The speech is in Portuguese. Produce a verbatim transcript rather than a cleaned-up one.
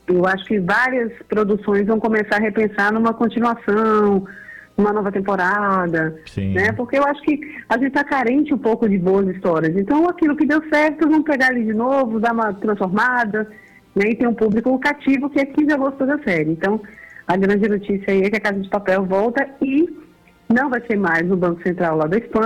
eu acho que várias produções vão começar a repensar numa continuação, uma nova temporada, Sim. né? Porque eu acho que a gente está carente um pouco de boas histórias. Então, aquilo que deu certo, vamos pegar ali de novo, dar uma transformada, né? E ter um público cativo que é quem já gostou da série. Então, a grande notícia aí é que a Casa de Papel volta e não vai ser mais no Banco Central lá da Espanha,